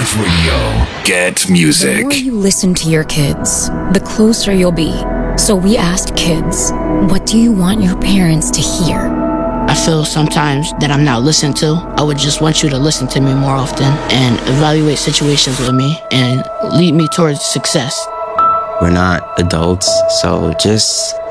Radio. Get The music. more you listen to your kids, the closer you'll be. So we asked kids, what do you want your parents to hear? I feel sometimes that I'm not listened to. I would just want you to listen to me more often and evaluate situations with me and lead me towards success. We're not adults, so just